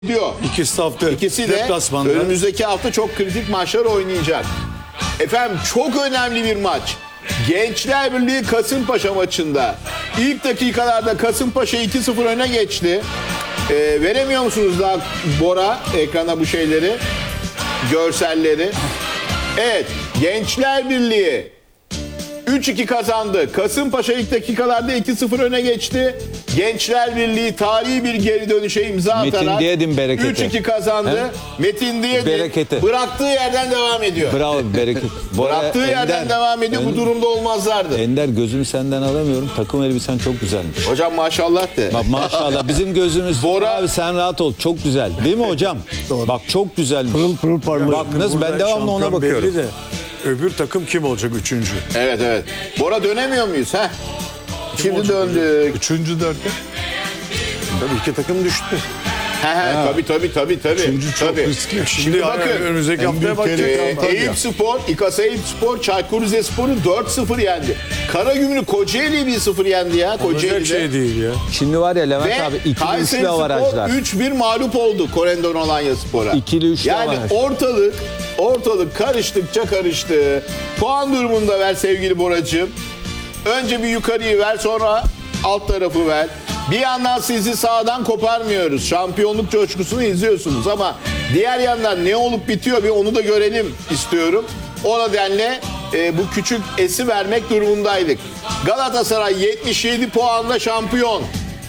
diyor. İkisi de önümüzdeki hafta çok kritik maçlar oynayacak. Efendim çok önemli bir maç. Gençler Birliği Kasımpaşa maçında ilk dakikalarda Kasımpaşa 2-0 öne geçti. Veremiyor musunuz daha Bora ekrana bu şeyleri, görselleri? Evet, Gençler Birliği 3-2 kazandı. Kasımpaşa ilk dakikalarda 2-0 öne geçti. Gençler Birliği tarihi bir geri dönüşe imza atarak Metin Diyedin bereketi. 3-2 kazandı. He? Metin Diyedin Bereketi. bıraktığı yerden devam ediyor. Bravo bereket. Bıraktığı yerden devam ediyor. Bu durumda olmazlardı. Ender gözümü senden alamıyorum. Takım elbisen çok güzelmiş. Hocam maşallah de. Bak maşallah bizim gözümüz. Bora- Abi sen rahat ol. Çok güzel. Değil mi hocam? Doğru. Bak çok güzelmiş. Pırıl pırıl parlıyor. Bak nasıl ben Burada devamlı ona şampiyon bakıyorum. belli de, öbür takım kim olacak üçüncü? Evet evet. Bora dönemiyor muyuz? Heh. Şimdi döndük. Üçüncü derken? Tabii iki takım düştü. Tabii. Üçüncü çok Tabii. riskli. Şimdi bakın. Önümüzdeki haftaya bakacak. Eyüp Spor, İKAS Eyüp Spor, Çaykur Rizespor'u 4-0 yendi. Karagümrük Kocaeli'yi 1-0 yendi ya. Olacak Kocaeli'de. şey değil ya. Şimdi var ya Levent Ve abi ikili Kayseri üçlü Spor avarajlar. 3-1 mağlup oldu Korendon Alanya Spor'a. İkili üçlü yani avaraj. ortalık karıştıkça karıştı. Puan durumunda ver sevgili Boracığım. Önce bir yukarıyı ver, sonra alt tarafı ver. Bir yandan sizi sağdan koparmıyoruz. Şampiyonluk coşkusunu izliyorsunuz ama diğer yandan ne olup bitiyor bir onu da görelim istiyorum. O nedenle bu küçük esi vermek durumundaydık. Galatasaray 77 puanla şampiyon.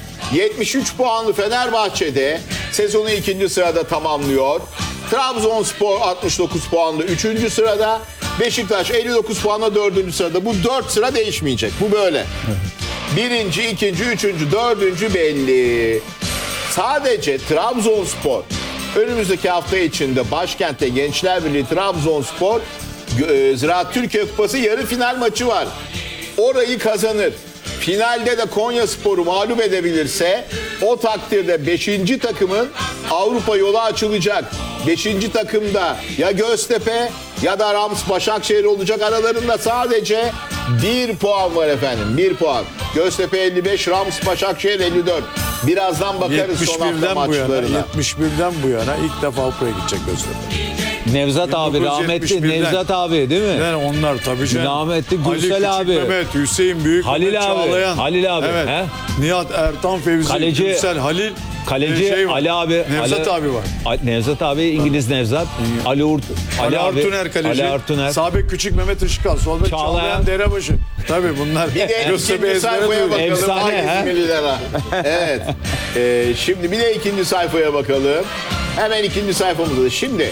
73 puanlı Fenerbahçe'de sezonu 2. sırada tamamlıyor. Trabzonspor 69 puanlı 3. sırada. Beşiktaş 59 puanla 4. sırada. Bu 4 sıra değişmeyecek. Bu böyle. Birinci, ikinci, üçüncü, dördüncü belli. Sadece Trabzonspor önümüzdeki hafta içinde başkentte Gençler Birliği Trabzonspor Ziraat Türkiye Kupası yarı final maçı var. Orayı kazanır. Finalde de Konyaspor'u mağlup edebilirse o takdirde 5. takımın Avrupa yolu açılacak. 5. takımda ya Göztepe ya da Rams Başakşehir olacak. Aralarında sadece 1 puan var efendim. 1 puan. Göztepe 55, Rams Başakşehir 54. Birazdan bakarız son hafta 71'den bu yana, maçlarına. 71'den bu yana ilk defa Avrupa'ya gidecek Göztepe. Nevzat abi rahmetli 1971'den. Nevzat abi değil mi? Yani onlar tabii canım. Rahmetli Ali Gürsel Küçük abi. Mehmet, Hüseyin Büyük Halil Mehmet abi, Çağlayan. Halil abi, Evet. he? Nihat Ertan Fevzi, Kaleci- Gürsel, Halil. Kaleci var. Ali abi. Nevzat abi var. Nevzat abi İngiliz Nevzat. Ali Ali abi. Artuner kaleci. Ali Artuner. Sağ bek Küçük Mehmet Işıkal. Sol bek Çağlayan. Çağlayan Derebaşı. Tabii bunlar Bir de Göztepe ikinci ezbere sayfaya duyuyor. bakalım. Efsane, Hangi he? İzmirliler ha? Evet. Şimdi bir de ikinci sayfaya bakalım. Hemen ikinci sayfamızda. Şimdi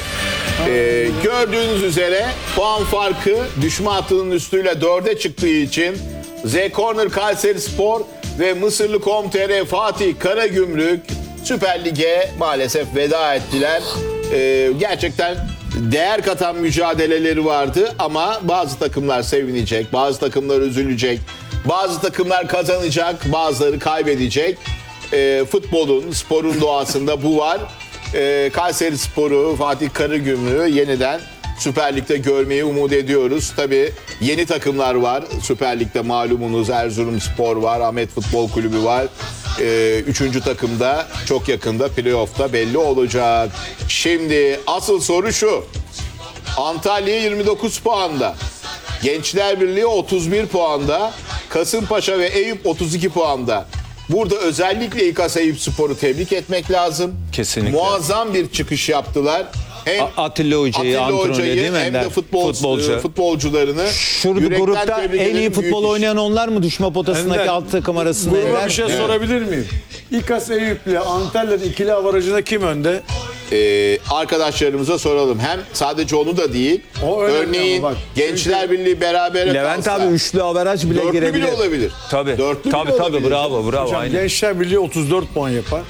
gördüğünüz üzere puan farkı düşme hattının üstüyle 4'e çıktığı için Z Corner Kayseri Spor ve Mısırlı Com.tr Fatih Karagümrük Süper Lig'e maalesef veda ettiler. Gerçekten değer katan mücadeleleri vardı ama bazı takımlar sevinecek, bazı takımlar üzülecek, bazı takımlar kazanacak, bazıları kaybedecek. Futbolun, sporun doğasında bu var. Kayseri Sporu, Fatih Karagümrük'ü yeniden Süper Lig'de görmeyi umut ediyoruz. Tabii yeni takımlar var. Süper Lig'de malumunuz Erzurumspor var, Ahmet Futbol Kulübü var. Üçüncü takımda çok yakında playoff'ta belli olacak. Şimdi asıl soru şu. Antalya 29 puanda. Gençler Birliği 31 puanda. Kasımpaşa ve Eyüp 32 puanda. Burada özellikle İKAS Eyüp Spor'u tebrik etmek lazım. Kesinlikle. Muazzam bir çıkış yaptılar. Hem Atilla Hoca'yı, antrenörü değil mi hem de Ender? futbolcularını Şurada yürekten grupta tebrik en iyi ederim. futbol Büyük iş. oynayan onlar mı düşme potasındaki Ender, alt takım arasında? Gruba Ender? bir şey sorabilir miyim? İKAS Eyüp'le Antalya'da ikili avarajında kim önde? Arkadaşlarımıza soralım. Hem sadece onu da değil. O önemli Örneğin ama bak, Gençler Birliği berabere Levent kalsa, abi üçlü averaj bile dörtlü girebilir. bile olabilir. Tabii. Dörtlü Tabii bile tabii olabilir. bravo Hocam, aynen. Gençler Birliği 34 puan yapar.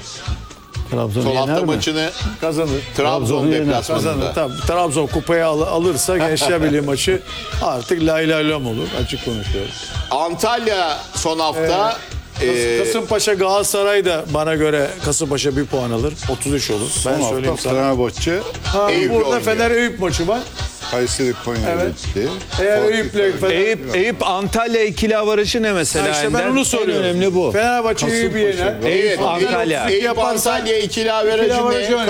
Son hafta maçını Kazanır. Trabzon Kazanır. deplasmanında. Tabii, Trabzon kupayı alırsa Gençler Birliği maçı artık lay lay lam olur. Açık konuşuyoruz. Antalya son hafta Kasımpaşa Galatasaray da bana göre Kasımpaşa 1 puan alır. 33 olur. Ben söyleyeyim sana. Fenerbahçe. Ha, Eyüp'le burada oynuyor. Fener Eyüp maçı var. Kayseri Konya Evet. gitti. Eğer Eyüp'le Eyüp Antalya ikili avarajı ne mesela? işte ben Ender? onu soruyorum. En önemli bu. Fenerbahçe Eyüp'ü yener. Eyüp Antalya. Eyüp Antalya ikili averajı averajı ne?